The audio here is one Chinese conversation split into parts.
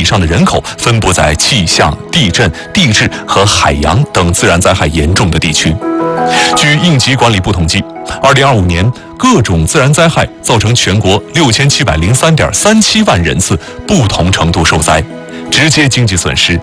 上的人口分布在气象、地震、地质和海洋等自然灾害严重的地区。据应急管理部统计，2025年各种自然灾害造成全国6703.37万人次不同程度受灾，直接经济损失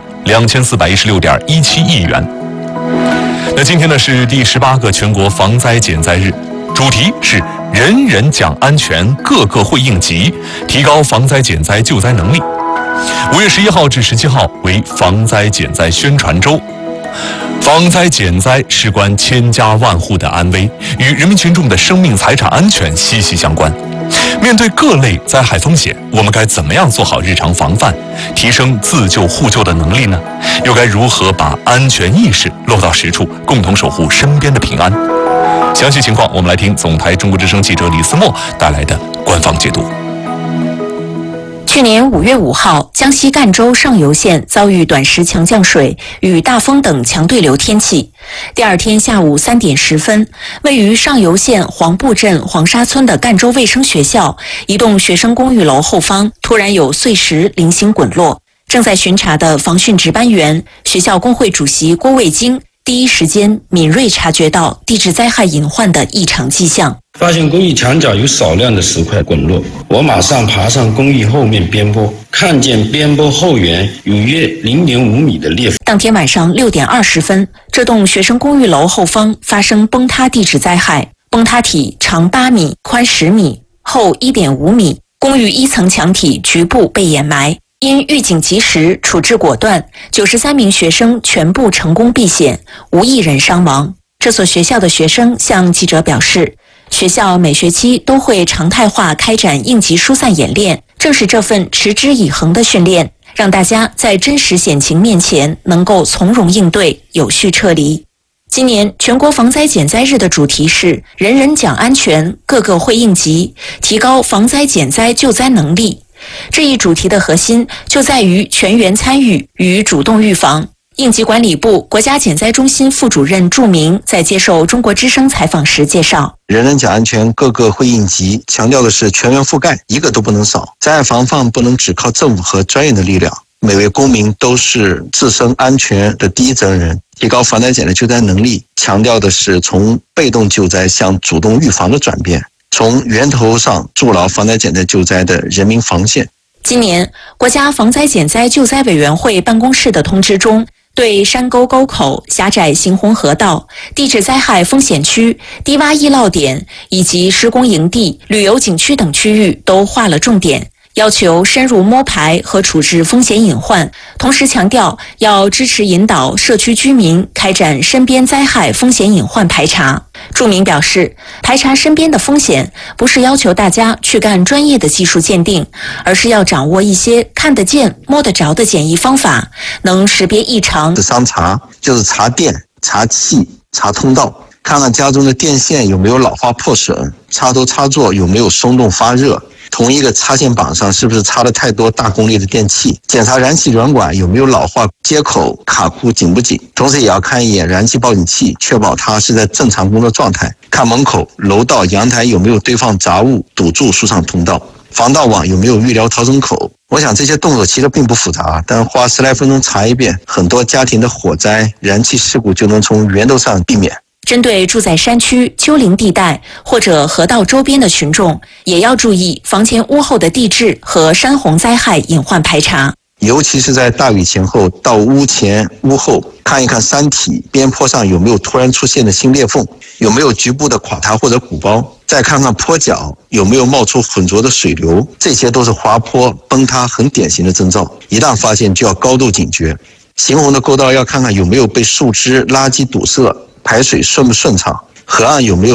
2416.17亿元。那今天呢是第18个全国防灾减灾日，主题是人人讲安全，个个会应急，提高防灾减灾救灾能力。5月11号至17号为防灾减灾宣传周。防灾减灾事关千家万户的安危，与人民群众的生命财产安全息息相关。面对各类灾害风险，我们该怎么样做好日常防范，提升自救互救的能力呢？又该如何把安全意识落到实处，共同守护身边的平安？详细情况，我们来听总台中国之声记者李思墨带来的官方解读。 去年5月5号，江西赣州上游县遭遇短时强降水与大风等强对流天气。第二天下午3点10分，位于上游县黄埠镇黄沙村的赣州卫生学校一栋学生公寓楼后方突然有碎石零星滚落。正在巡查的防汛值班员、学校工会主席郭卫京第一时间敏锐察觉到地质灾害隐患的异常迹象。 发现公寓墙角有少量的石块滚落，我马上爬上公寓后面边坡，看见边坡后缘有约0.5米的裂缝。 当天晚上6点20分，这栋学生公寓楼后方发生崩塌地质灾害，崩塌体长8米，宽10米，厚1.5米，公寓1层墙体局部被掩埋。因预警及时，处置果断，93名学生全部成功避险，无一人伤亡。这所学校的学生向记者表示，学校每学期都会常态化开展应急疏散演练，正是这份持之以恒的训练，让大家在真实险情面前能够从容应对，有序撤离。今年全国防灾减灾日的主题是人人讲安全，个个会应急，提高防灾减灾救灾能力。这一主题的核心就在于全员参与与主动预防。应急管理部国家减灾中心副主任祝明在接受中国之声采访时介绍， 人人讲安全，个个会应急，强调的是全员覆盖，一个都不能少。灾害防范不能只靠政府和专业的力量，每位公民都是自身安全的第一责任人。提高防灾减灾救灾能力，强调的是从被动救灾向主动预防的转变，从源头上筑牢防灾减灾救灾的人民防线。 今年国家防灾减灾救灾委员会办公室的通知中，对山沟沟口、狭窄行洪河道、地质灾害风险区、低洼易涝点以及施工营地、旅游景区等区域都划了重点，要求深入摸排和处置风险隐患，同时强调要支持引导社区居民开展身边灾害风险隐患排查。祝明表示，排查身边的风险不是要求大家去干专业的技术鉴定，而是要掌握一些看得见摸得着的简易方法，能识别异常。 商查就是查电、查气、查通道，看看家中的电线有没有老化破损，插头插座有没有松动发热，同一个插线板上是不是插了太多大功率的电器，检查燃气软管有没有老化，接口卡库紧不紧，同时也要看一眼燃气报警器，确保它是在正常工作状态，看门口、楼道、阳台有没有堆放杂物堵住疏散通道，防盗网有没有预留逃生口。我想这些动作其实并不复杂，但花10来分钟查一遍，很多家庭的火灾、燃气事故就能从源头上避免。 针对住在山区、丘陵地带或者河道周边的群众，也要注意房前屋后的地质和山洪灾害隐患排查。 尤其是在大雨前后，到屋前屋后看一看山体边坡上有没有突然出现的新裂缝，有没有局部的垮塌或者鼓包，再看看坡脚有没有冒出浑浊的水流，这些都是滑坡崩塌很典型的征兆，一旦发现就要高度警觉。行洪的沟道要看看有没有被树枝、垃圾堵塞，排水顺不顺畅，河岸有没有